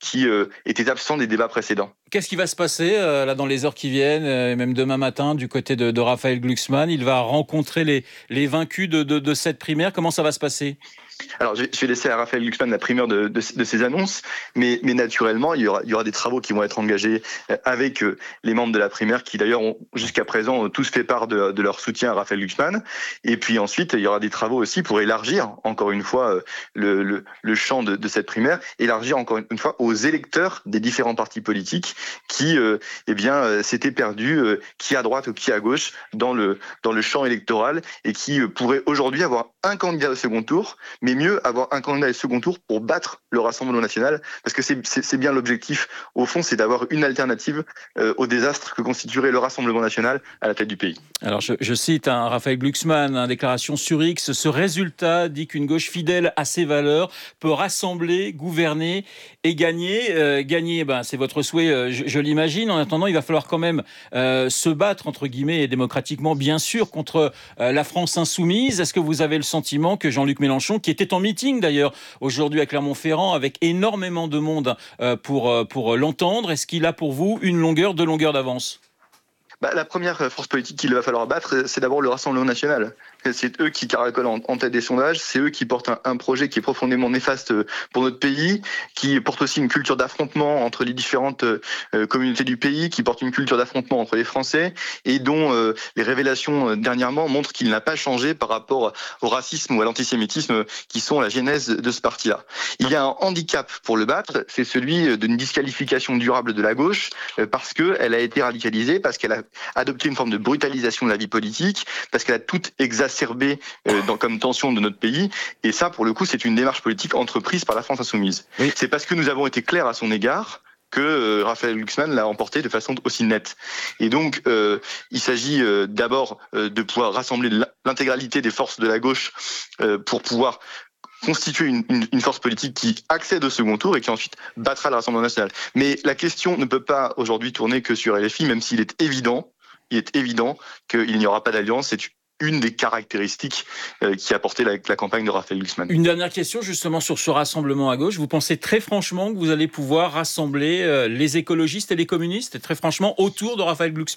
qui était absent des débats précédents. Qu'est-ce qui va se passer là dans les heures qui viennent, et même demain matin, du côté de Raphaël Glucksmann? Il va rencontrer les vaincus de cette primaire. Comment ça va se passer? Alors, je vais laisser à Raphaël Glucksmann la primeur de ces annonces, mais naturellement, il y aura des travaux qui vont être engagés avec les membres de la primaire qui, d'ailleurs, ont jusqu'à présent tous fait part de leur soutien à Raphaël Glucksmann. Et puis ensuite, il y aura des travaux aussi pour élargir, encore une fois, le champ de cette primaire, élargir encore une fois aux électeurs des différents partis politiques qui, s'étaient perdus, qui à droite ou qui à gauche, dans le champ électoral et qui pourraient aujourd'hui avoir un candidat au second tour, mais mieux avoir un candidat au second tour pour battre le Rassemblement national, parce que c'est bien l'objectif, au fond, c'est d'avoir une alternative au désastre que constituerait le Rassemblement national à la tête du pays. Alors je cite Raphaël Glucksmann, déclaration sur X, ce résultat dit qu'une gauche fidèle à ses valeurs peut rassembler, gouverner et gagner. Gagner, c'est votre souhait, je l'imagine. En attendant, il va falloir quand même se battre, entre guillemets, et démocratiquement, bien sûr, contre la France insoumise. Est-ce que vous avez le sentiment que Jean-Luc Mélenchon, qui était en meeting d'ailleurs aujourd'hui à Clermont-Ferrand avec énormément de monde pour l'entendre, est-ce qu'il a pour vous une longueur d'avance? La première force politique qu'il va falloir battre, c'est d'abord le Rassemblement national. C'est eux qui caracolent en tête des sondages, c'est eux qui portent un projet qui est profondément néfaste pour notre pays, qui porte aussi une culture d'affrontement entre les différentes communautés du pays, qui porte une culture d'affrontement entre les Français, et dont les révélations dernièrement montrent qu'il n'a pas changé par rapport au racisme ou à l'antisémitisme qui sont la genèse de ce parti-là. Il y a un handicap pour le battre, c'est celui d'une disqualification durable de la gauche, parce qu'elle a été radicalisée, parce qu'elle a adopté une forme de brutalisation de la vie politique, parce qu'elle a tout exacerbé comme tension de notre pays. Et ça, pour le coup, c'est une démarche politique entreprise par la France insoumise. Oui. C'est parce que nous avons été clairs à son égard que Raphaël Glucksmann l'a emporté de façon aussi nette. Et donc, il s'agit d'abord de pouvoir rassembler l'intégralité des forces de la gauche pour pouvoir constituer une force politique qui accède au second tour et qui ensuite battra le Rassemblement national. Mais la question ne peut pas aujourd'hui tourner que sur LFI, même s'il est évident qu'il n'y aura pas d'alliance. C'est une des caractéristiques qui a porté la campagne de Raphaël Glucksmann. Une dernière question justement sur ce rassemblement à gauche. Vous pensez très franchement que vous allez pouvoir rassembler les écologistes et les communistes, très franchement, autour de Raphaël Glucksmann ?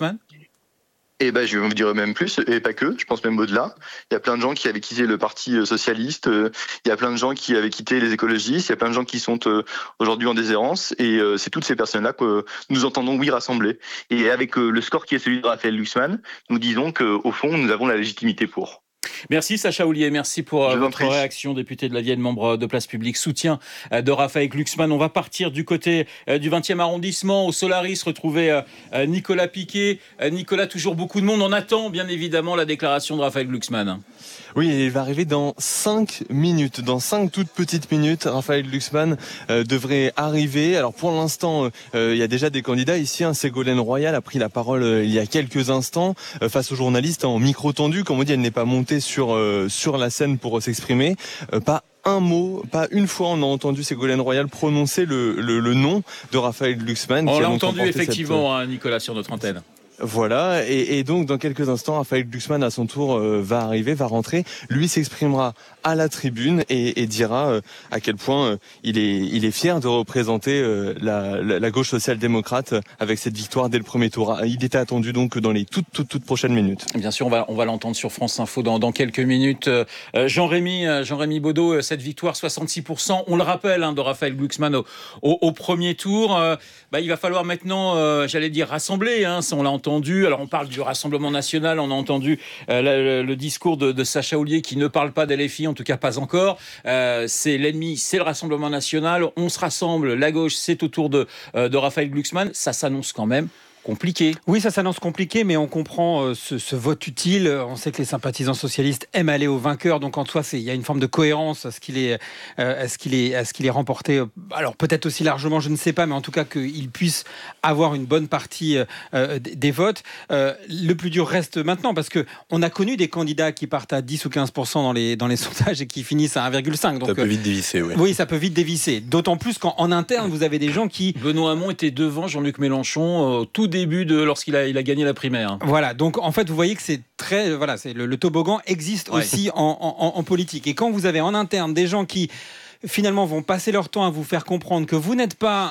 Je vais vous dire même plus, et pas que, je pense même au-delà. Il y a plein de gens qui avaient quitté le Parti socialiste, il y a plein de gens qui avaient quitté les écologistes, il y a plein de gens qui sont aujourd'hui en déshérence, et c'est toutes ces personnes-là que nous entendons, oui, rassembler. Et avec le score qui est celui de Raphaël Glucksmann, nous disons qu'au fond, nous avons la légitimité pour. Merci Sacha Houlié, merci pour votre réaction, député de la Vienne, membre de Place Publique, soutien de Raphaël Glucksmann. On va partir du côté du 20e arrondissement, au Solaris, retrouver Nicolas Piquet. Nicolas, toujours beaucoup de monde. On attend bien évidemment la déclaration de Raphaël Glucksmann. Oui, il va arriver dans 5 minutes, dans 5 toutes petites minutes. Raphaël Glucksmann devrait arriver. Alors pour l'instant, il y a déjà des candidats ici. Ségolène Royal a pris la parole il y a quelques instants face aux journalistes en micro tendu. Comme on dit, elle n'est pas montée sur la scène pour s'exprimer. Pas un mot, pas une fois on a entendu Ségolène Royal prononcer le nom de Raphaël Glucksmann. On l'a entendu effectivement, Nicolas, sur notre antenne. Voilà, et donc dans quelques instants, Raphaël Glucksmann à son tour va rentrer. Lui s'exprimera à la tribune et dira à quel point il est fier de représenter la gauche social-démocrate avec cette victoire dès le premier tour. Il était attendu donc dans les toutes prochaines minutes. Bien sûr, on va l'entendre sur France Info dans quelques minutes. Jean-Rémy Baudot, cette victoire 66%, on le rappelle, de Raphaël Glucksmann au premier tour. Il va falloir maintenant, rassembler. On l'a entendu. Alors on parle du Rassemblement national, on a entendu le discours de Sacha Houlié qui ne parle pas d'LFI, en tout cas pas encore. C'est l'ennemi, c'est le Rassemblement national. On se rassemble, la gauche, c'est autour de Raphaël Glucksmann. Ça s'annonce quand même compliqué. Oui, ça s'annonce compliqué, mais on comprend ce vote utile. On sait que les sympathisants socialistes aiment aller au vainqueur, donc en soi, il y a une forme de cohérence à ce qu'il est remporté. Alors peut-être aussi largement, je ne sais pas, mais en tout cas qu'il puisse avoir une bonne partie des votes. Le plus dur reste maintenant, parce que on a connu des candidats qui partent à 10 ou 15% dans les sondages et qui finissent à 1,5. Donc ça peut vite dévisser, oui. Oui, ça peut vite dévisser. D'autant plus qu'en interne, vous avez des gens qui... Benoît Hamon était devant Jean-Luc Mélenchon tout début lorsqu'il a gagné la primaire. Voilà, donc en fait vous voyez que c'est très le toboggan existe aussi en politique. Et quand vous avez en interne des gens qui finalement vont passer leur temps à vous faire comprendre que vous n'êtes pas